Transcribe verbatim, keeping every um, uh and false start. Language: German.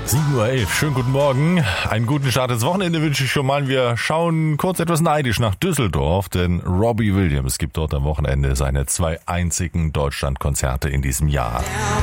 sieben Uhr elf, schönen guten Morgen. Einen guten Start ins Wochenende wünsche ich schon mal. Wir schauen kurz etwas neidisch nach Düsseldorf, denn Robbie Williams gibt dort am Wochenende seine zwei einzigen Deutschlandkonzerte in diesem Jahr.